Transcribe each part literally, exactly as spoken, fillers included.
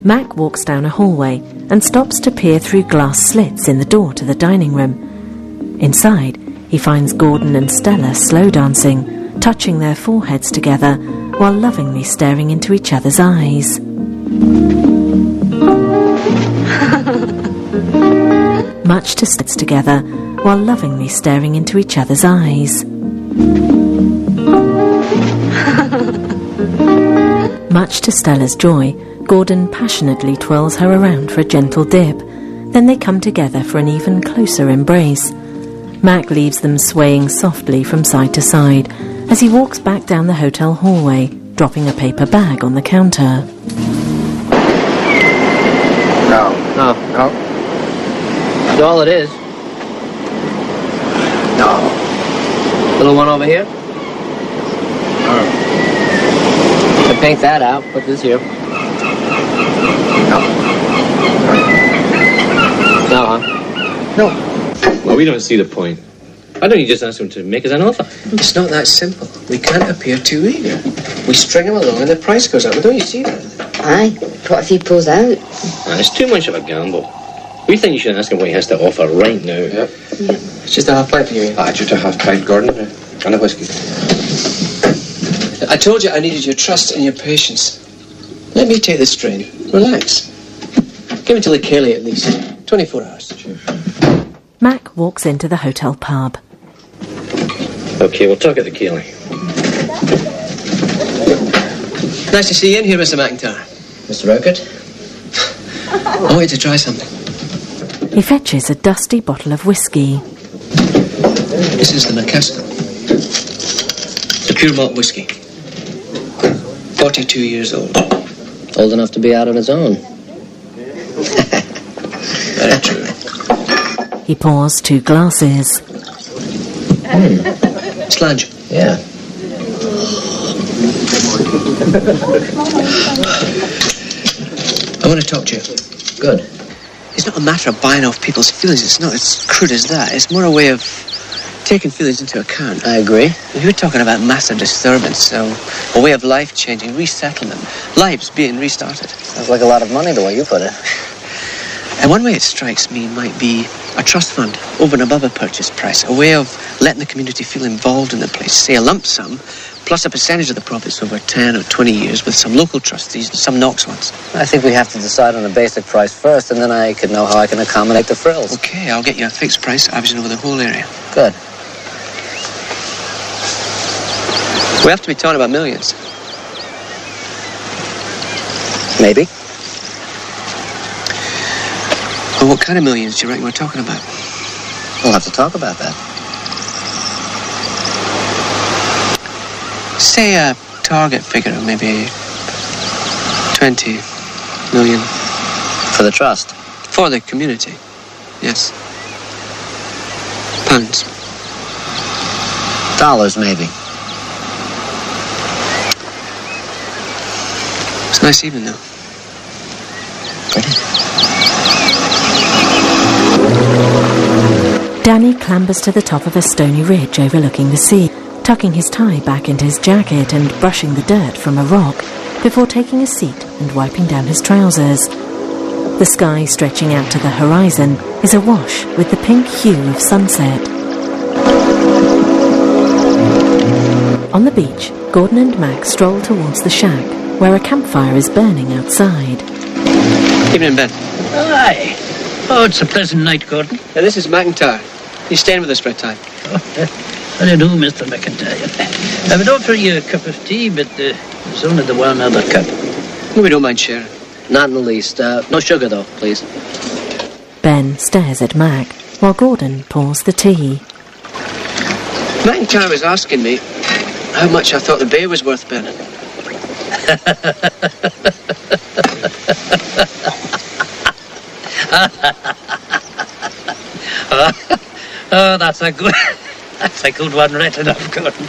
Mac walks down a hallway and stops to peer through glass slits in the door to the dining room. Inside, he finds Gordon and Stella slow dancing, touching their foreheads together while lovingly staring into each other's eyes. Much to slits together while lovingly staring into each other's eyes. Much to Stella's joy, Gordon passionately twirls her around for a gentle dip. Then they come together for an even closer embrace. Mac leaves them swaying softly from side to side as he walks back down the hotel hallway, dropping a paper bag on the counter. No. No. No. That's all it is. No. Little one over here. No. To paint that out, put this here. No. No, huh? No. Well, we don't see the point. Why don't you just ask him to make us an offer? It's not that simple. We can't appear too eager. We string him along and the price goes up. Don't you see that? Aye. What if he pulls out? Ah, it's too much of a gamble. We think you should ask him what he has to offer right now. Yep. Yeah. It's just a half pint for you. Ah, just a half pint, Gordon. And a whiskey. I told you I needed your trust and your patience. Let me take the strain. Relax. Give it to Kelly at least. twenty-four hours. Sure. Mac walks into the hotel pub. Okay, we'll talk at the Keeley. Nice to see you in here, Mister McIntyre. Mister Urquhart? I want you to try something. He fetches a dusty bottle of whiskey. This is the McCaskill. It's a pure malt whiskey. forty-two years old. Old enough to be out on his own. Very true. He pours two glasses. Mm. Sludge. Yeah. I want to talk to you. Good. It's not a matter of buying off people's feelings. It's not as crude as that. It's more a way of taking feelings into account. I agree. You're talking about massive disturbance, so a way of life changing, resettlement, lives being restarted. Sounds like a lot of money the way you put it. And one way it strikes me might be a trust fund over and above a purchase price, a way of letting the community feel involved in the place. Say a lump sum plus a percentage of the profits over ten or twenty years with some local trustees and some Knox ones. I think we have to decide on a basic price first, and then I can know how I can accommodate the frills. Okay, I'll get you a fixed price averaging over the whole area. Good. We have to be talking about millions. Maybe. Well, what kind of millions do you reckon we're talking about? We'll have to talk about that. Say a target figure of maybe twenty million. For the trust? For the community, yes. Pounds. Dollars, maybe. It's nice even, though. Pretty. Danny clambers to the top of a stony ridge overlooking the sea, tucking his tie back into his jacket and brushing the dirt from a rock before taking a seat and wiping down his trousers. The sky stretching out to the horizon is awash with the pink hue of sunset. On the beach, Gordon and Mac stroll towards the shack, where a campfire is burning outside. Evening, Ben. Aye. Oh, it's a pleasant night, Gordon. Now, this is McIntyre. He's staying with us for a time. Oh, how do you do, Mister McIntyre? I would offer you a cup of tea, but uh, there's only the one other cup. We don't mind sharing. Not in the least. Uh, no sugar, though, please. Ben stares at Mac, while Gordon pours the tea. McIntyre was asking me how much I thought the bay was worth, Ben. oh, oh, that's a good, that's a good one, right enough, Gordon.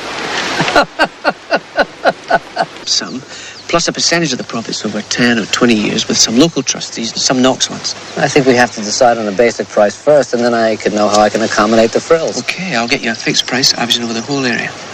Some, plus a percentage of the profits over ten or twenty years with some local trustees and some Knox ones. I think we have to decide on a basic price first, and then I can know how I can accommodate the frills. Okay, I'll get you a fixed price averaging over the whole area.